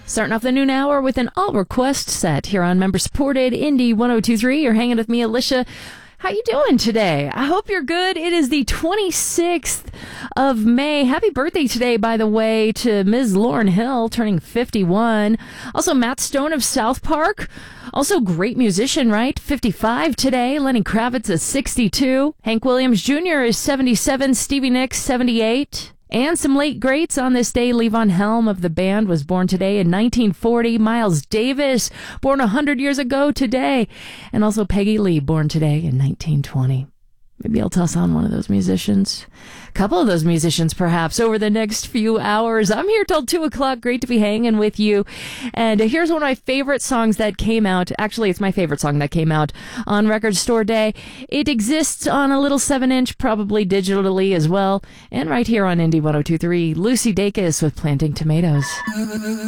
Starting off the noon hour with an all-request set here on member-supported Indie 102.3. You're hanging with me, Alicia. How you doing today? I hope you're good. It is the 26th of May. Happy birthday today, by the way, to Ms. Lauryn Hill, turning 51. Also, Matt Stone of South Park. Also, great musician, right? 55 today. Lenny Kravitz is 62. Hank Williams Jr. is 77. Stevie Nicks, 78. And some late greats on this day. Levon Helm of the band was born today in 1940. Miles Davis, born 100 years ago today. And also Peggy Lee, born today in 1920. Maybe I'll toss on one of those musicians. A couple of those musicians, perhaps, over the next few hours. I'm here till 2 o'clock. Great to be hanging with you. And here's one of my favorite songs that came out. Actually, it's my favorite song that came out on Record Store Day. It exists on a little 7-inch, probably digitally as well. And right here on Indie 102.3, Lucy Dacus with Planting Tomatoes.